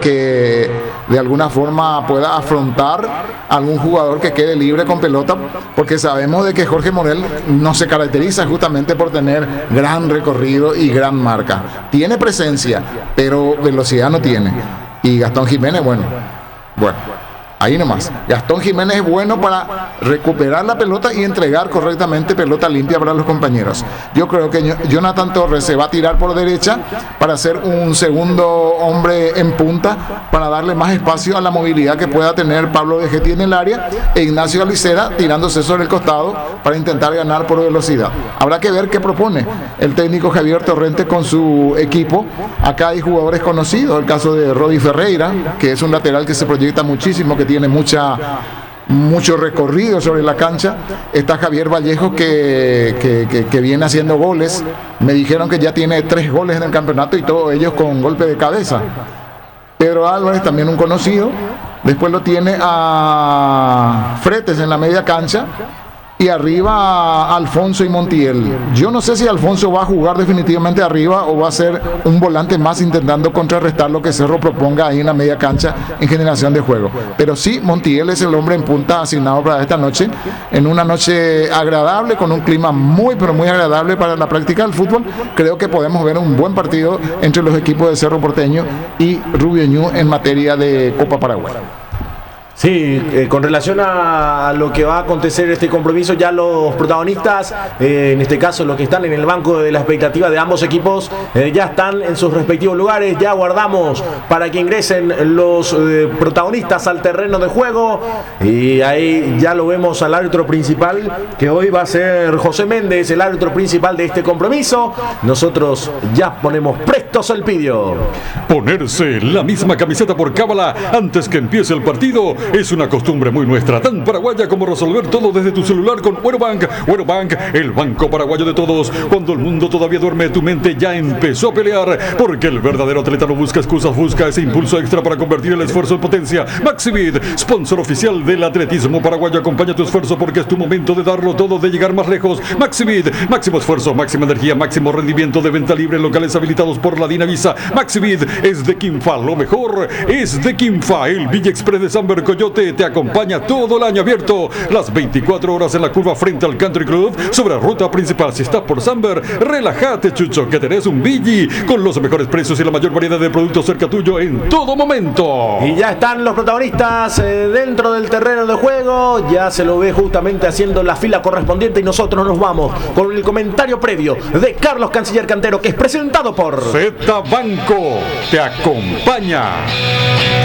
que de alguna forma pueda afrontar a algún jugador que quede libre con pelota, porque sabemos de que Jorge Morel no se caracteriza justamente por tener gran recorrido y gran marca. Tiene presencia, pero velocidad no tiene. Y Gastón Jiménez, bueno. Ahí nomás. Gastón Jiménez es bueno para recuperar la pelota y entregar correctamente pelota limpia para los compañeros. Yo creo que Jonathan Torres se va a tirar por derecha para ser un segundo hombre en punta, para darle más espacio a la movilidad que pueda tener Pablo Vegetti en el área, e Ignacio Alicera tirándose sobre el costado para intentar ganar por velocidad. Habrá que ver qué propone el técnico Javier Torrente con su equipo. Acá hay jugadores conocidos, el caso de Rodi Ferreira, que es un lateral que se proyecta muchísimo, que tiene mucho recorrido sobre la cancha. Está Javier Vallejo que viene haciendo goles. Me dijeron que ya tiene 3 goles en el campeonato y todos ellos con golpe de cabeza. Pedro Álvarez, también un conocido. Después lo tiene a Fretes en la media cancha. Y arriba Alfonso y Montiel. Yo no sé si Alfonso va a jugar definitivamente arriba o va a ser un volante más intentando contrarrestar lo que Cerro proponga ahí en la media cancha en generación de juego. Pero sí, Montiel es el hombre en punta asignado para esta noche, en una noche agradable, con un clima muy pero muy agradable para la práctica del fútbol. Creo que podemos ver un buen partido entre los equipos de Cerro Porteño y Rubio Ñu en materia de Copa Paraguay. Sí, con relación a lo que va a acontecer este compromiso, ya los protagonistas, en este caso los que están en el banco de la expectativa de ambos equipos, ya están en sus respectivos lugares. Ya guardamos para que ingresen los protagonistas al terreno de juego, y ahí ya lo vemos al árbitro principal, que hoy va a ser José Méndez, el árbitro principal de este compromiso. Nosotros ya ponemos prestos al pidio. Ponerse la misma camiseta por cábala antes que empiece el partido es una costumbre muy nuestra, tan paraguaya como resolver todo desde tu celular con Huerobank. Huerobank, el banco paraguayo de todos. Cuando el mundo todavía duerme, tu mente ya empezó a pelear, porque el verdadero atleta no busca excusas, busca ese impulso extra para convertir el esfuerzo en potencia. Maximid, sponsor oficial del atletismo paraguayo, acompaña tu esfuerzo porque es tu momento de darlo todo, de llegar más lejos. Maximid, máximo esfuerzo, máxima energía, máximo rendimiento, de venta libre en locales habilitados por la Dinavisa. Maximid es de Quimfa, lo mejor es de Quimfa. El Villa Express de San Bercoyote te acompaña todo el año, abierto las 24 horas en la curva frente al Country Club sobre ruta principal. Si estás por Samber, relájate, chucho, que tenés un Billy con los mejores precios y la mayor variedad de productos cerca tuyo en todo momento. Y ya están los protagonistas dentro del terreno de juego. Ya se lo ve justamente haciendo la fila correspondiente, y nosotros nos vamos con el comentario previo de Carlos Canciller Cantero, que es presentado por Z Banco. Te acompaña.